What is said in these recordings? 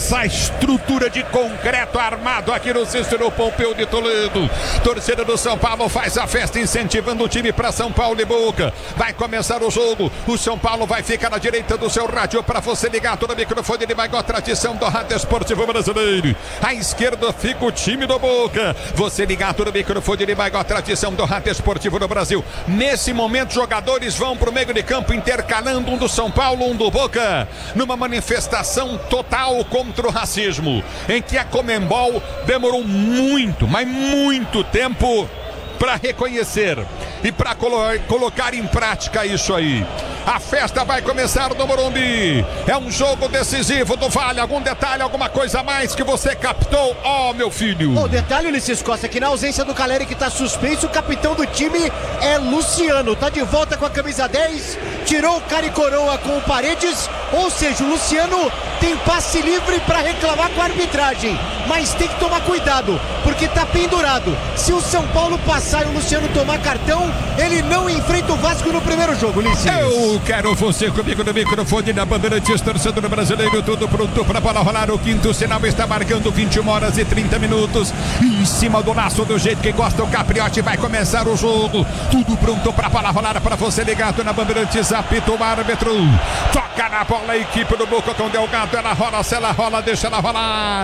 essa estrutura de concreto armado aqui no Cícero Pompeu de Toledo. Torcida do São Paulo faz a festa incentivando o time para São Paulo e Boca. Vai começar o jogo. O São Paulo vai ficar na direita do seu rádio para você ligar todo o microfone de maior tradição do rádio esportivo brasileiro. À esquerda fica o time do Boca. Você ligar todo o microfone de maior tradição do rádio esportivo do Brasil. Nesse momento, jogadores vão para o meio de campo intercalando um do São Paulo, um do Boca, numa manifestação total contra o racismo, em que a Conmebol demorou muito, mas muito tempo para reconhecer e para colocar em prática isso aí. A festa vai começar no Morumbi. É um jogo decisivo do Vale. Algum detalhe, alguma coisa a mais que você captou? Meu filho. O detalhe, Ulisses Costa, que na ausência do Caleri, que tá suspenso, o capitão do time é Luciano. Tá de volta com a camisa 10, tirou o cara e coroa com o Paredes. Ou seja, o Luciano tem passe livre para reclamar com a arbitragem. Mas tem que tomar cuidado, porque tá pendurado. Se o São Paulo passar e o Luciano tomar cartão, ele não enfrenta o Vasco no primeiro jogo, Ulisses. Eu quero você comigo no microfone da Bandeirantes, torcedor brasileiro, tudo pronto para a bola rolar. O quinto sinal está marcando 21 horas e 30 minutos. Em cima do laço, do jeito que gosta o Capriotti, vai começar o jogo. Tudo pronto para a bola rolar, para você ligado na Bandeirantes, apita o árbitro. Toca na bola a equipe do Boca com Delgado, ela rola, se ela rola, deixa ela rolar.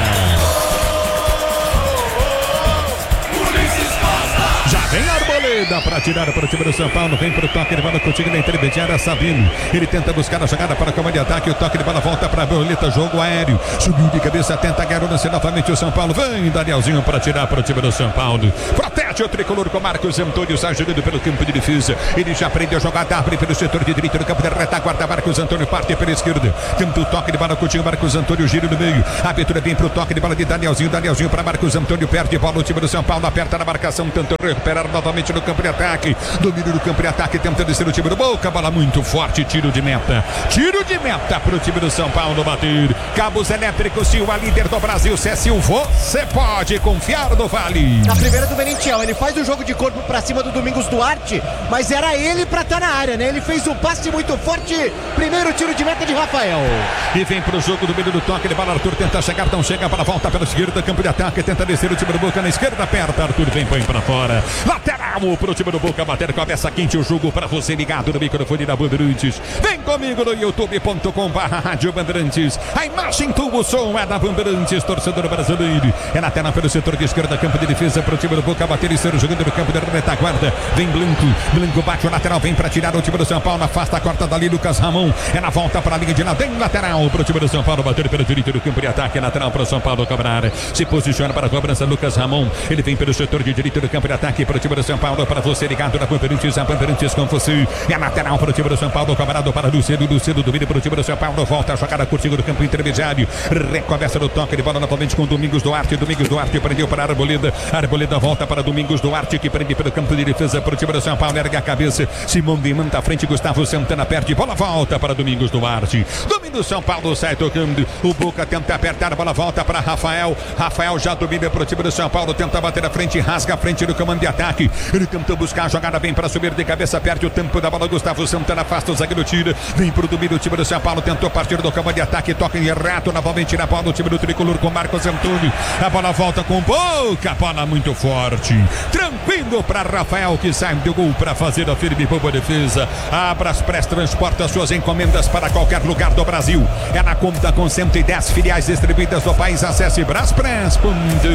Já vem a Arboleda para tirar para o time do São Paulo. Vem para o toque de bola contigo na intermediária, Sabino. Ele tenta buscar a jogada para a comando de ataque. O toque de bola volta para a Violeta, jogo aéreo. Subiu de cabeça, tenta agarrar novamente o São Paulo. Vem Danielzinho para tirar para o time do São Paulo. Protege o tricolor com Marcos Antônio, ajudando pelo campo de defesa. Ele já aprende a jogar, abre pelo setor de direito do campo da retaguarda. Marcos Antônio parte pela esquerda. Tenta o toque de bola contigo, Marcos Antônio, giro no meio. A abertura vem para o toque de bola de Danielzinho. Danielzinho para Marcos Antônio, perde bola. O time do São Paulo aperta na marcação, tenta recuperar novamente no campo de ataque. Domínio do campo de ataque, tenta descer o time do Boca. Bola muito forte, tiro de meta. Tiro de meta para o time do São Paulo bater. Cabos elétricos, Silva, líder do Brasil. Se é Silva, você pode confiar no Vale. Na primeira do Merentiel, ele faz o jogo de corpo para cima do Domingos Duarte, mas era ele para estar na área, né? Ele fez um passe muito forte. Primeiro tiro de meta de Rafael. E vem para o jogo do meio do toque de bola. Arthur tenta chegar, não chega para volta pela esquerda. Campo de ataque, tenta descer o time do Boca na esquerda, aperta. Arthur vem, põe para fora. Lateral para o time do Boca bater, cabeça quente o jogo para você ligado no microfone da Bandeirantes. Vem comigo no youtube.com/Rádio Bandeirantes. A imagem, tudo, o som é da Bandeirantes, torcedor brasileiro. É na tela pelo setor de esquerda, campo de defesa para o time do Boca bater e ser jogando no campo da retaguarda. Vem Blanco bate o lateral, vem para tirar o time do São Paulo, afasta a corta dali, Lucas Ramon. É na volta para a linha de lado, tem lateral para o time do São Paulo bater pelo direito do campo de ataque, lateral para o São Paulo cobrar. Se posiciona para a cobrança, Lucas Ramon. Ele vem pelo setor de direito do campo de ataque para o time do São Paulo, para você ligado na Bandeirantes, a Bandeirantes com você. É lateral para o time do São Paulo, cobrado para Luciano domínio para o time do São Paulo, volta a jogada curtindo do campo intermediário, recomeça no toque de bola novamente com Domingos Duarte. Domingos Duarte prendeu para a Arboleda. Arboleda volta para Domingos Duarte, que prende pelo campo de defesa para o time do São Paulo, erga a cabeça, Simão de Manta à frente, Gustavo Santana perde, bola volta para Domingos Duarte. Domínio São Paulo, sai tocando, o Boca tenta apertar, a bola volta para Rafael. Rafael já domina para o time do São Paulo, tenta bater a frente, rasga a frente do comando de ataque. Ele tentou buscar a jogada, vem para subir de cabeça, perde o tempo da bola, Gustavo Santana afasta o zagueiro, tira, vem para o domínio do time do São Paulo, tentou partir do comando de ataque, toca em errado, novamente na bola do time do tricolor com Marcos Antônio. A bola volta com Boca, bola muito forte, tranquilo para Rafael, que sai do gol para fazer a firme e boa defesa. Abras Press transporta suas encomendas para qualquer lugar do Brasil. É na conta com 110 filiais distribuídas do país. Acesse braspress.com.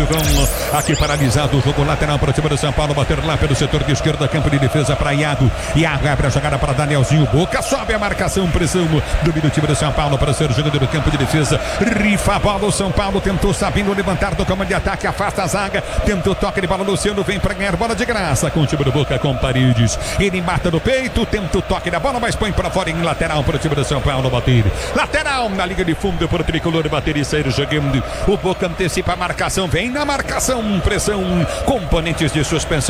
Aqui paralisado o jogo, lateral para o time do São Paulo, bater lá pelo setor de esquerda, campo de defesa para Iago. Iago abre a jogada para Danielzinho. Boca sobe a marcação, pressão do time do São Paulo para ser jogador do campo de defesa. Rifa a bola, o São Paulo tentou Sabino levantar do comando de ataque, afasta a zaga, tentou toque de bola, Luciano vem para ganhar bola de graça com o time do Boca com Paredes. Ele mata no peito, tenta o toque da bola, mas põe para fora em lateral para o time do São Paulo bater. Lateral na linha de fundo para o tricolor bater e sair jogando. O Boca antecipa a marcação, vem na marcação, pressão, componentes de suspensão, transmissão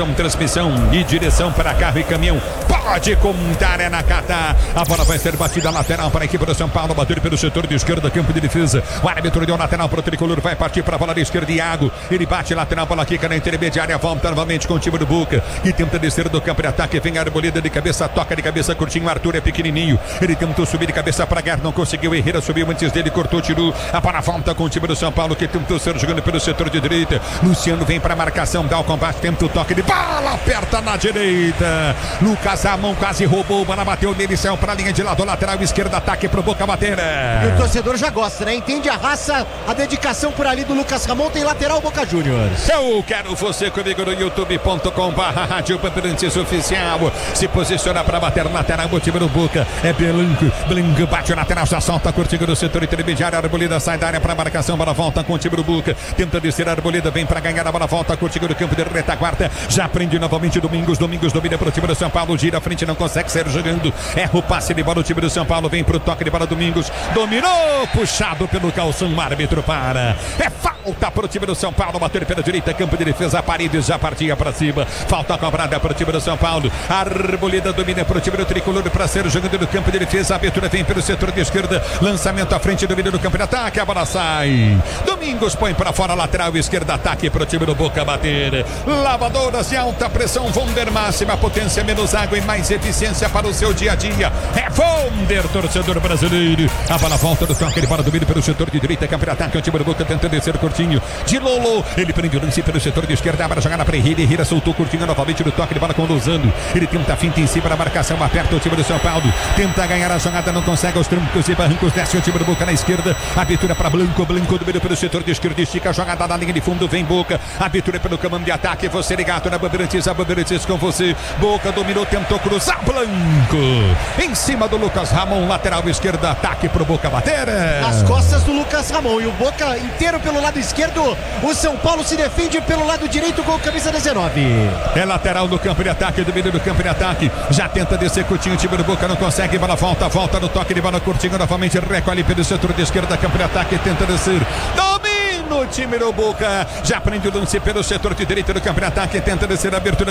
transmissão e direção para carro e caminhão. Pode contar, é na Catar. A bola vai ser batida lateral para a equipe do São Paulo, bater pelo setor de esquerda, campo de defesa. O árbitro deu lateral para o tricolor, vai partir para a bola de esquerda, Iago. Ele bate lateral, bola quica na intermediária, volta novamente com o time do Boca, que tenta descer do campo de ataque, vem a Arboleda de cabeça, toca de cabeça, curtinho, Arthur é pequenininho, ele tentou subir de cabeça para Guerra, não conseguiu, Herrera subiu antes dele, cortou, tirou, a bola volta com o time do São Paulo, que tentou ser jogando pelo setor de direita. Luciano vem para a marcação, dá o combate, tenta o toque de bola, aperta na direita. Lucas Ramon quase roubou, bola bateu nele, saiu para a linha de lado lateral esquerda, ataque pro Boca bater. E o torcedor já gosta, né? Entende a raça, a dedicação por ali do Lucas Ramon, tem lateral Boca Juniors. Eu quero você comigo no youtube.com/Rádio Bandeirantes Oficial. Se posiciona para bater lateral, o time do Boca é Blanco, bate o lateral, já solta, curtindo do setor intermediário, a Arboleda sai da área para marcação, bola volta com o time do Boca, tenta descer, a Arboleda vem para ganhar, a bola volta, curtindo do campo de retaguarda, já prende novamente Domingos domina para o time do São Paulo, gira à frente, não consegue sair jogando, erra o passe de bola, o time do São Paulo vem para o toque de bola, Domingos, dominou, puxado pelo calção, árbitro para, é falta para o time do São Paulo, bater pela direita, campo de defesa, Paredes já partia para cima, falta cobrada para o time do São Paulo, a Arboleda domina para o time do tricolor para ser jogando no campo de defesa, a abertura vem pelo setor de esquerda, lançamento à frente, domina do campo de ataque, a bola sai, Domingos põe para fora, lateral esquerda, ataque para o time do Boca bater, lavadoras de alta pressão, Vonder, máxima potência, menos água e mais eficiência para o seu dia a dia, é Vonder, torcedor brasileiro, a bola volta do toque de bola, domina pelo setor de direita, campo de ataque, o time do Boca tentando descer curtinho, de Lolo, ele prende o lance pelo setor de esquerda, para jogar para Herrera, soltou curtinho novamente no toque de bola com o Lozano, ele tenta a finta em cima da marcação, aperta o time do São Paulo, tenta ganhar a jogada, não consegue, aos trancos e barrancos, desce o time do Boca na esquerda, abertura para Blanco domina pelo setor de esquerda, estica a jogada na linha de fundo, vem Boca, abertura pelo comando de ataque, você ligado na Bandeirantes, a Bandeirantes com você, Boca dominou, tentou cruzar, Blanco, em cima do Lucas Ramon, lateral esquerda, ataque pro Boca bater. As costas do Lucas Ramon e o Boca inteiro pelo lado esquerdo, o São Paulo se defende pelo lado direito com camisa 19. É lateral do campo de ataque, domínio do campo de ataque, já tenta descer curtinho, o time do Boca não consegue, bola volta no toque de bola curtinho, novamente recolhe pelo setor de esquerda, campo de ataque, tenta descer, domina o time do Boca, já prende o lance pelo setor de direita do campo de ataque, tenta descer a abertura